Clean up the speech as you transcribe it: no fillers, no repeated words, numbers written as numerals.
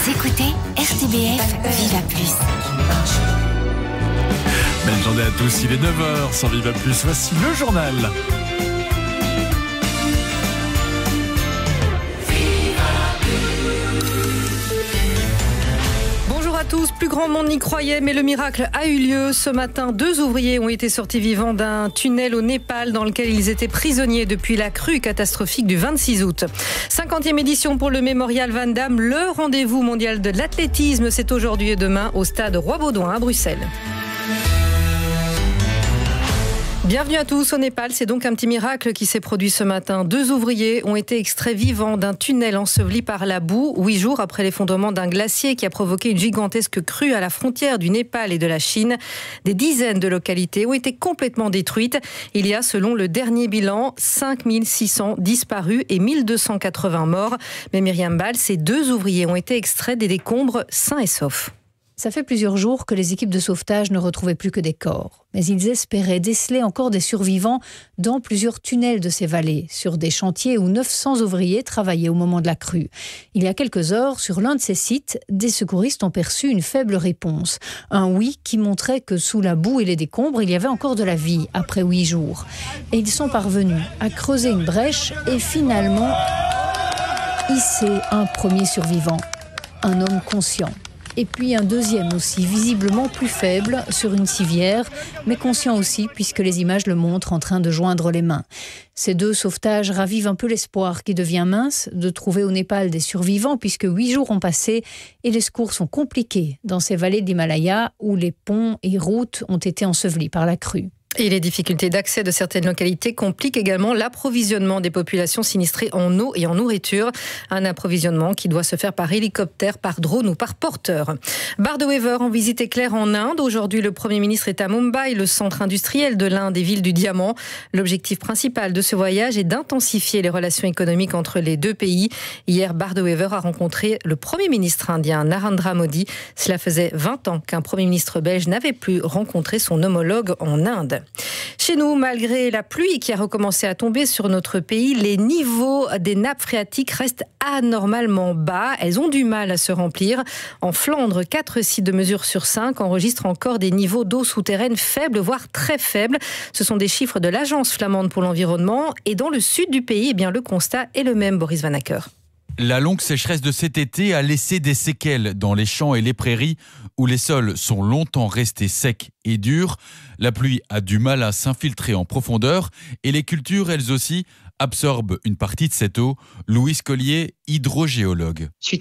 Vous écoutez RTBF Viva Plus. Belle journée à tous, il est 9h sur Viva Plus. Voici le journal. Bonjour à tous, plus grand monde n'y croyait, mais le miracle a eu lieu. Ce matin, 2 ouvriers ont été sortis vivants d'un tunnel au Népal dans lequel ils étaient prisonniers depuis la crue catastrophique du 26 août. 50e édition pour le Mémorial Van Damme. Le rendez-vous mondial de l'athlétisme, c'est aujourd'hui et demain au stade Roi-Baudouin à Bruxelles. Bienvenue à tous au Népal, c'est donc un petit miracle qui s'est produit ce matin. 2 ouvriers ont été extraits vivants d'un tunnel enseveli par la boue, 8 jours après l'effondrement d'un glacier qui a provoqué une gigantesque crue à la frontière du Népal et de la Chine. Des dizaines de localités ont été complètement détruites. Il y a, selon le dernier bilan, 5600 disparus et 1280 morts. Mais Myriam Ball, ces 2 ouvriers ont été extraits des décombres sains et saufs. Ça fait plusieurs jours que les équipes de sauvetage ne retrouvaient plus que des corps. Mais ils espéraient déceler encore des survivants dans plusieurs tunnels de ces vallées, sur des chantiers où 900 ouvriers travaillaient au moment de la crue. Il y a quelques heures, sur l'un de ces sites, des secouristes ont perçu une faible réponse. Un oui qui montrait que sous la boue et les décombres, il y avait encore de la vie après 8 jours. Et ils sont parvenus à creuser une brèche et finalement hisser un premier survivant, un homme conscient. Et puis un deuxième aussi, visiblement plus faible, sur une civière, mais conscient aussi puisque les images le montrent en train de joindre les mains. Ces 2 sauvetages ravivent un peu l'espoir qui devient mince de trouver au Népal des survivants puisque 8 jours ont passé et les secours sont compliqués dans ces vallées de l'Himalaya où les ponts et routes ont été ensevelis par la crue. Et les difficultés d'accès de certaines localités compliquent également l'approvisionnement des populations sinistrées en eau et en nourriture. Un approvisionnement qui doit se faire par hélicoptère, par drone ou par porteur. Bard Weaver en visite éclair en Inde. Aujourd'hui, le Premier ministre est à Mumbai, le centre industriel de l'Inde et ville du diamant. L'objectif principal de ce voyage est d'intensifier les relations économiques entre les 2 pays. Hier, Bard Weaver a rencontré le Premier ministre indien Narendra Modi. Cela faisait 20 ans qu'un Premier ministre belge n'avait plus rencontré son homologue en Inde. Chez nous, malgré la pluie qui a recommencé à tomber sur notre pays, les niveaux des nappes phréatiques restent anormalement bas. Elles ont du mal à se remplir. En Flandre, 4 sites de mesure sur 5 enregistrent encore des niveaux d'eau souterraine faibles, voire très faibles. Ce sont des chiffres de l'Agence flamande pour l'environnement. Et dans le sud du pays, eh bien, le constat est le même, Boris Van Acker. La longue sécheresse de cet été a laissé des séquelles dans les champs et les prairies où les sols sont longtemps restés secs et durs. La pluie a du mal à s'infiltrer en profondeur et les cultures, elles aussi, absorbent une partie de cette eau. Louise Collier, hydrogéologue.